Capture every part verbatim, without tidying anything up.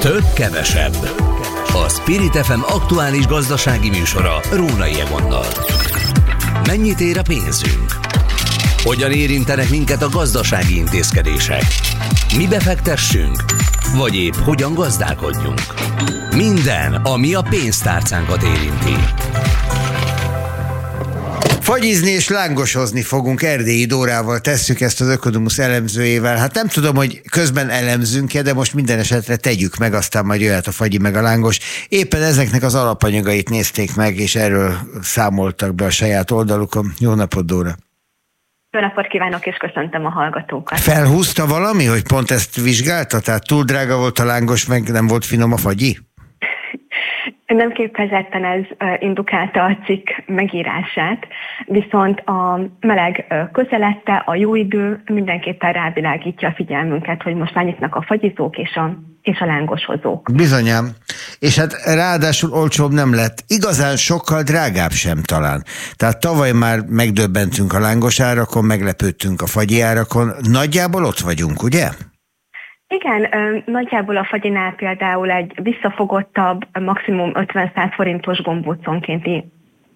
Több kevesebb. A Spirit ef em aktuális gazdasági műsora Rónai Egonnal. Mennyit ér a pénzünk? Hogyan érintenek minket a gazdasági intézkedések? Mi befektessünk? Vagy épp hogyan gazdálkodjunk? Minden, ami a pénztárcánkat érinti. Fagyizni és lángosozni fogunk, Erdélyi Dórával tesszük ezt az Ökonomusz elemzőjével. Hát nem tudom, hogy közben elemzünk-e, de most minden esetre tegyük meg, aztán majd jöhet a fagyi meg a lángos. Éppen ezeknek az alapanyagait nézték meg, és erről számoltak be a saját oldalukon. Jó napot, Dóra! Jó napot kívánok, és köszöntöm a hallgatókat. Felhúzta valami, hogy pont ezt vizsgálta? Tehát túl drága volt a lángos, meg nem volt finom a fagyi? Nem kifejezetten ez indukálta a cikk megírását, viszont a meleg közelette, a jó idő mindenképpen rávilágítja a figyelmünket, hogy mostányitnak a fagyizók és a, és a lángosozók. Bizonyám. És hát ráadásul olcsóbb nem lett. Igazán sokkal drágább sem talán. Tehát tavaly már megdöbbentünk a lángos árakon, meglepődtünk a fagyi árakon. Nagyjából ott vagyunk, ugye? Igen, nagyjából a fagyinál például egy visszafogottabb, maximum ötven-száz forintos gombóconkénti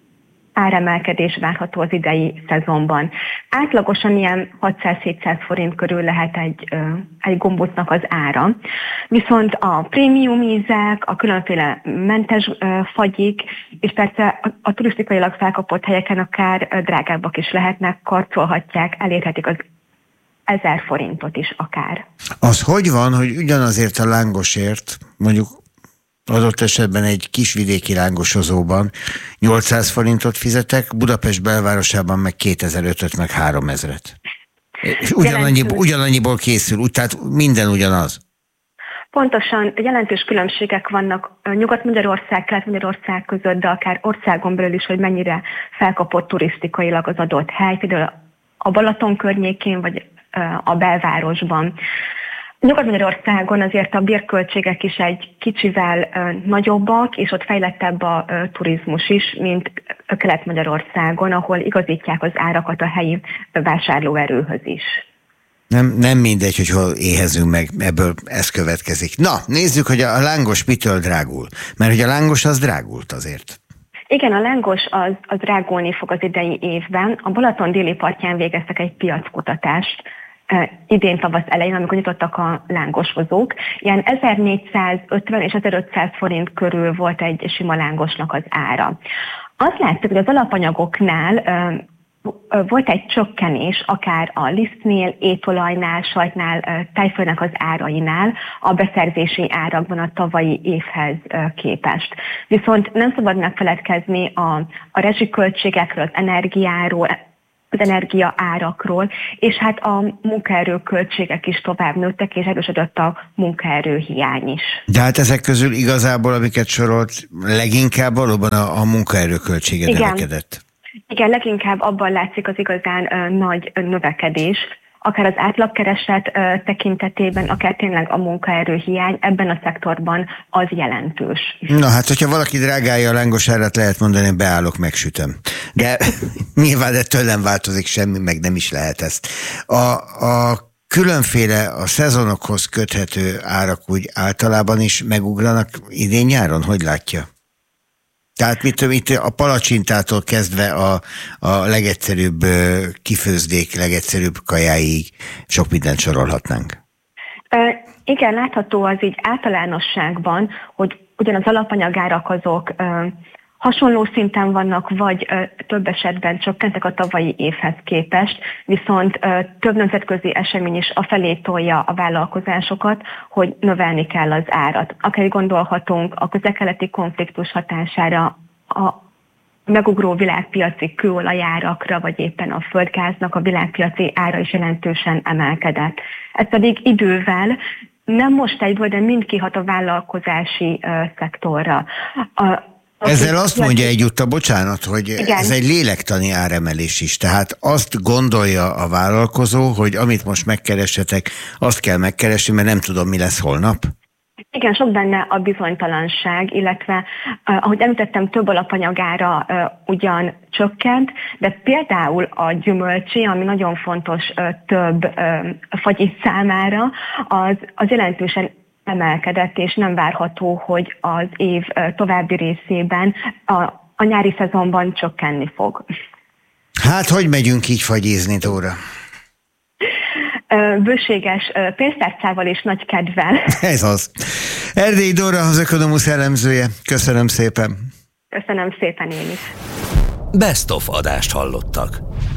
áremelkedés várható az idei szezonban. Átlagosan ilyen hatszáz-hétszáz forint körül lehet egy, egy gombócnak az ára. Viszont a prémium ízek, a különféle mentes fagyik, és persze a, a turisztikailag felkapott helyeken akár drágábbak is lehetnek, karcolhatják, elérhetik az ezer forintot is akár. Az hogy van, hogy ugyanazért a lángosért, mondjuk adott esetben egy kisvidéki lángosozóban nyolcszáz forintot fizetek, Budapest belvárosában meg kétezer-ötöt, meg háromezret. És ugyanannyiból, ugyanannyiból készül, úgy, tehát minden ugyanaz. Pontosan, jelentős különbségek vannak Nyugat-Magyarország, Kelet-Magyarország között, de akár országon belül is, hogy mennyire felkapott turisztikailag az adott hely, például a Balaton környékén, vagy a belvárosban. Nyugat-Magyarországon azért a bérköltségek is egy kicsivel nagyobbak, és ott fejlettebb a turizmus is, mint Kelet-Magyarországon, ahol igazítják az árakat a helyi vásárlóerőhöz is. Nem, nem mindegy, hogy hol éhezünk meg, ebből ez következik. Na, nézzük, hogy a lángos mitől drágul. Mert hogy a lángos az drágult azért. Igen, a lángos az, az drágulni fog az idei évben. A Balaton déli partján végeztek egy piackutatást uh, idén tavasz elején, amikor nyitottak a lángosozók. Ilyen ezernégyszázötven és ezerötszáz forint körül volt egy sima lángosnak az ára. Azt látszik, hogy az alapanyagoknál uh, volt egy csökkenés, akár a lisztnél, étolajnál, sajtnál, tejfölnek az árainál, a beszerzési árakban a tavalyi évhez képest. Viszont nem szabad megfeledkezni a, a rezsiköltségekről, az energiáról, az energia árakról, és hát a munkaerőköltségek is tovább nőttek, és erősödött a munkaerőhiány is. De hát ezek közül igazából, amiket sorolt, leginkább valóban a, a munkaerőköltsége növekedett. Igen, leginkább abban látszik az igazán ö, nagy növekedés, akár az átlagkereset ö, tekintetében, akár tényleg a munkaerőhiány ebben a szektorban az jelentős. Na hát, hogyha valaki drágálja a lángos árat, lehet mondani, hogy beállok, megsütöm. De nyilván ettől nem változik semmi, meg nem is lehet ezt. A, a különféle a szezonokhoz köthető árak úgy általában is megugranak idén-nyáron, hogy látja? Tehát mit, mit a palacsintától kezdve a, a legegyszerűbb kifőzdék, legegyszerűbb kajáig sok mindent sorolhatnánk. E, igen, látható az így általánosságban, hogy ugyan az alapanyagárak azok e, hasonló szinten vannak, vagy e, több esetben csökkentek a tavalyi évhez képest, viszont e, több nemzetközi esemény is afelé tolja a vállalkozásokat, hogy növelni kell az árat. Akár gondolhatunk a közel-keleti konfliktus hatására a megugró világpiaci kőolajárakra, vagy éppen a földgáznak a világpiaci ára is jelentősen emelkedett. Ez pedig idővel nem most egyből, de mind kihat a vállalkozási uh, szektorra. A, Ezzel azt mondja egyúttal, bocsánat, hogy igen. Ez egy lélektani áremelés is. Tehát azt gondolja a vállalkozó, hogy amit most megkeresetek, azt kell megkeresni, mert nem tudom, mi lesz holnap. Igen, sok benne a bizonytalanság, illetve, uh, ahogy említettem, több alapanyagára uh, ugyan csökkent, de például a gyümölcsé, ami nagyon fontos uh, több uh, fagyis számára, az, az jelentősen emelkedett, és nem várható, hogy az év további részében a, a nyári szezonban csökkenni fog. Hát, hogy megyünk így fagyizni, Dóra? Bőséges pénztárcával és nagy kedvel. Ez az. Erdélyi Dóra, az Ökonomusz elemzője. Köszönöm szépen. Köszönöm szépen én is. Best of adást hallottak.